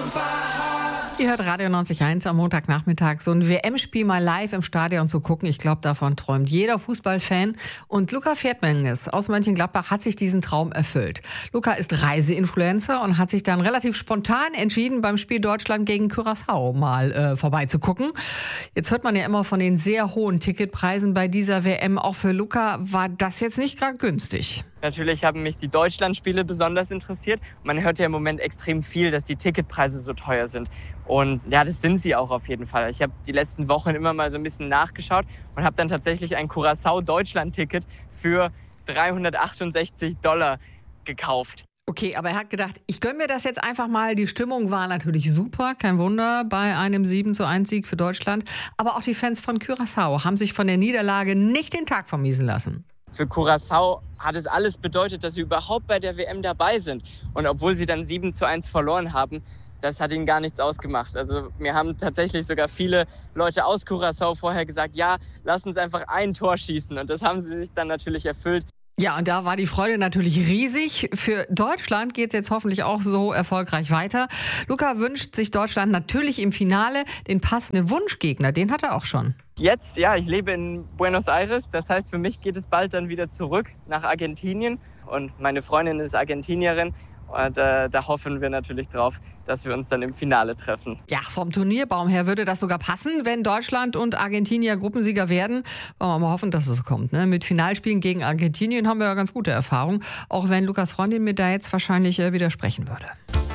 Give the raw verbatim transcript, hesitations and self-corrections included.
Ihr hört Radio neunzig Komma eins am Montagnachmittag. So ein W M-Spiel mal live im Stadion zu gucken, ich glaube, davon träumt jeder Fußballfan. Und Luca Pferdmenges aus Mönchengladbach hat sich diesen Traum erfüllt. Luca ist Reiseinfluencer und hat sich dann relativ spontan entschieden, beim Spiel Deutschland gegen Curaçao mal äh, vorbeizugucken. Jetzt hört man ja immer von den sehr hohen Ticketpreisen bei dieser W M. Auch für Luca war das jetzt nicht gerade günstig. Natürlich haben mich die Deutschlandspiele besonders interessiert. Man hört ja im Moment extrem viel, dass die Ticketpreise so teuer sind. Und ja, das sind sie auch auf jeden Fall. Ich habe die letzten Wochen immer mal so ein bisschen nachgeschaut und habe dann tatsächlich ein Curaçao-Deutschland-Ticket für dreihundertachtundsechzig Dollar gekauft. Okay, aber er hat gedacht, ich gönne mir das jetzt einfach mal. Die Stimmung war natürlich super, kein Wunder, bei einem sieben zu eins Sieg für Deutschland. Aber auch die Fans von Curaçao haben sich von der Niederlage nicht den Tag vermiesen lassen. Für Curaçao hat es alles bedeutet, dass sie überhaupt bei der W M dabei sind. Und obwohl sie dann sieben zu eins verloren haben, das hat ihnen gar nichts ausgemacht. Also mir haben tatsächlich sogar viele Leute aus Curaçao vorher gesagt, ja, lass uns einfach ein Tor schießen. Und das haben sie sich dann natürlich erfüllt. Ja, und da war die Freude natürlich riesig. Für Deutschland geht es jetzt hoffentlich auch so erfolgreich weiter. Luca wünscht sich Deutschland natürlich im Finale den passenden Wunschgegner. Den hat er auch schon. Jetzt, ja, ich lebe in Buenos Aires. Das heißt, für mich geht es bald dann wieder zurück nach Argentinien. Und meine Freundin ist Argentinierin. Und äh, da hoffen wir natürlich drauf, dass wir uns dann im Finale treffen. Ja, vom Turnierbaum her würde das sogar passen, wenn Deutschland und Argentinier Gruppensieger werden. Wollen wir mal hoffen, dass es so kommt. Ne? Mit Finalspielen gegen Argentinien haben wir ja ganz gute Erfahrungen. Auch wenn Lukas Freundin mir da jetzt wahrscheinlich äh, widersprechen würde.